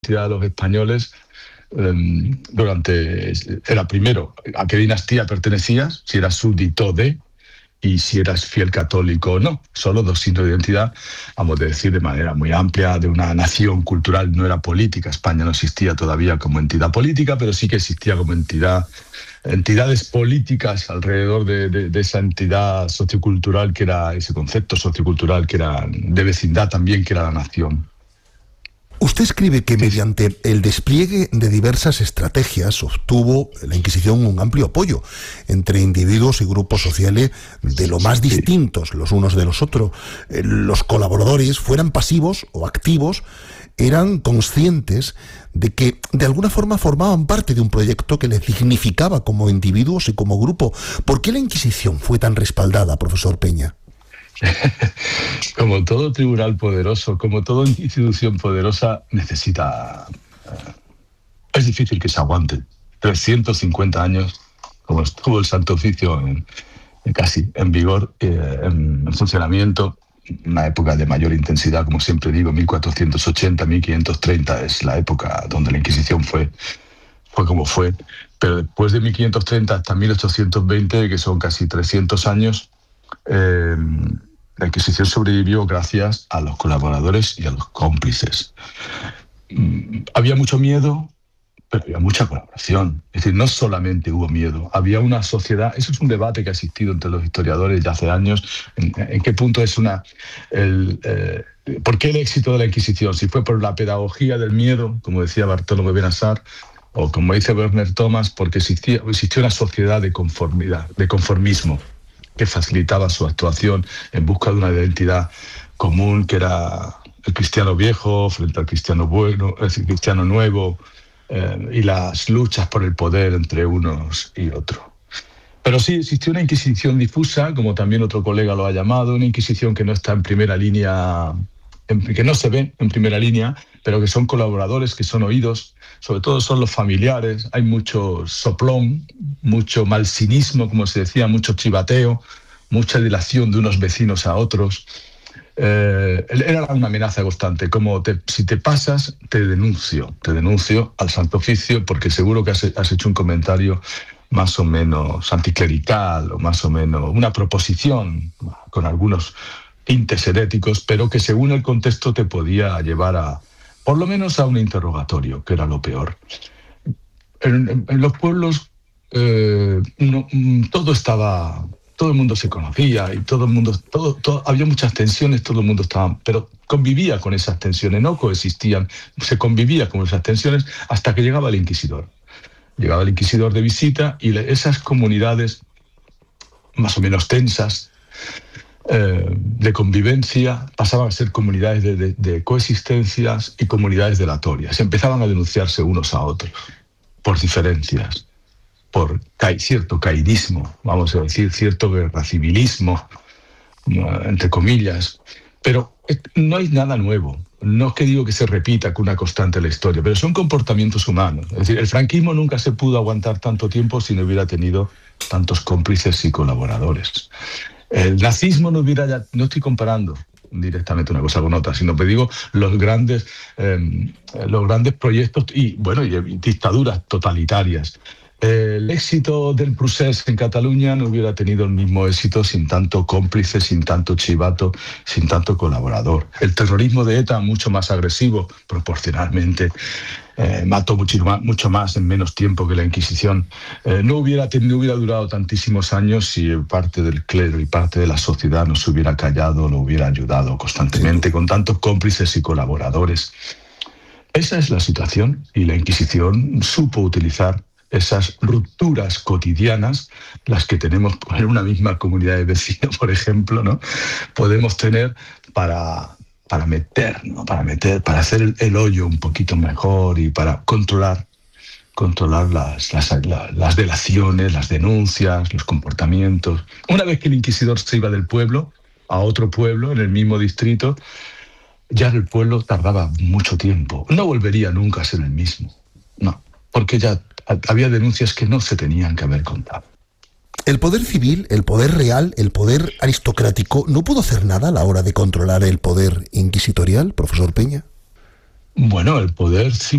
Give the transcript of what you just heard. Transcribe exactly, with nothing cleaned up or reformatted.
de los españoles eh, durante, era primero a qué dinastía pertenecías, si eras súbdito de, y si eras fiel católico o no. Solo dos signos de identidad, vamos a decir de manera muy amplia, de una nación cultural. No era política. España no existía todavía como entidad política, pero sí que existía como entidad, entidades políticas alrededor de, de, de esa entidad sociocultural, que era ese concepto sociocultural, que era de vecindad también, que era la nación. Usted escribe que mediante el despliegue de diversas estrategias obtuvo la Inquisición un amplio apoyo entre individuos y grupos sociales de lo más distintos los unos de los otros. Los colaboradores, fueran pasivos o activos, eran conscientes de que de alguna forma formaban parte de un proyecto que les significaba como individuos y como grupo. ¿Por qué la Inquisición fue tan respaldada, profesor Peña? Como todo tribunal poderoso, como toda institución poderosa, necesita... Es difícil que se aguante. trescientos cincuenta años, como estuvo el Santo Oficio en, en casi en vigor, eh, en, en funcionamiento, una época de mayor intensidad, como siempre digo, mil cuatrocientos ochenta, mil quinientos treinta es la época donde la Inquisición fue, fue como fue. Pero después de mil quinientos treinta hasta mil ochocientos veinte, que son casi trescientos años, eh, la Inquisición sobrevivió gracias a los colaboradores y a los cómplices. Había mucho miedo, pero había mucha colaboración. Es decir, no solamente hubo miedo, había una sociedad. Eso es un debate que ha existido entre los historiadores ya hace años. ¿En, en qué punto es una... El, eh, ¿Por qué el éxito de la Inquisición? Si fue por la pedagogía del miedo, como decía Bartolomé Benassar, o como dice Werner Thomas, porque existía, existió una sociedad de conformidad, de conformismo, que facilitaba su actuación en busca de una identidad común, que era el cristiano viejo frente al cristiano bueno, el cristiano nuevo, eh, y las luchas por el poder entre unos y otros. Pero sí existió una Inquisición difusa, como también otro colega lo ha llamado, una Inquisición que no está en primera línea, en, que no se ve en primera línea, pero que son colaboradores, que son oídos, sobre todo son los familiares. Hay mucho soplón, mucho malsinismo, como se decía, mucho chivateo, mucha dilación de unos vecinos a otros. Eh, era una amenaza constante, como te, si te pasas, te denuncio, te denuncio al Santo Oficio, porque seguro que has, has hecho un comentario más o menos anticlerical, o más o menos una proposición con algunos tintes heréticos, pero que según el contexto te podía llevar a, por lo menos a un interrogatorio, que era lo peor. En, en, en los pueblos eh, no, todo estaba, todo el mundo se conocía y todo el mundo, todo, todo, había muchas tensiones, todo el mundo estaba, pero convivía con esas tensiones, no coexistían, se convivía con esas tensiones hasta que llegaba el inquisidor. Llegaba el inquisidor de visita y le, esas comunidades más o menos tensas, Eh, de convivencia, pasaban a ser comunidades de, de, de coexistencias y comunidades delatorias. Empezaban a denunciarse unos a otros por diferencias, por ca cierto caidismo, vamos a decir, cierto guerra civilismo, entre comillas. Pero no hay nada nuevo. No es que digo que se repita con una constante en la historia, pero son comportamientos humanos. Es decir, el franquismo nunca se pudo aguantar tanto tiempo si no hubiera tenido tantos cómplices y colaboradores. El nazismo no hubiera, ya, no estoy comparando directamente una cosa con otra, sino que digo los grandes, eh, los grandes proyectos y, bueno, y, y dictaduras totalitarias. El éxito del Procés en Cataluña no hubiera tenido el mismo éxito sin tanto cómplice, sin tanto chivato, sin tanto colaborador. El terrorismo de ETA, mucho más agresivo, proporcionalmente, eh, mató mucho más, mucho más en menos tiempo que la Inquisición. Eh, no, hubiera, no hubiera durado tantísimos años si parte del clero y parte de la sociedad no se hubiera callado, no hubiera ayudado constantemente, sí, con tantos cómplices y colaboradores. Esa es la situación, y la Inquisición supo utilizar esas rupturas cotidianas, las que tenemos en una misma comunidad de vecinos, por ejemplo, ¿no? Podemos tener para, para meter, ¿no? Para meter, para hacer el, el hoyo un poquito mejor y para controlar, controlar las, las, las, las delaciones, las denuncias, los comportamientos. Una vez que el inquisidor se iba del pueblo a otro pueblo en el mismo distrito, ya el pueblo tardaba mucho tiempo. No volvería nunca a ser el mismo, no, porque ya había denuncias que no se tenían que haber contado. ¿El poder civil, el poder real, el poder aristocrático no pudo hacer nada a la hora de controlar el poder inquisitorial, profesor Peña? Bueno, el poder sí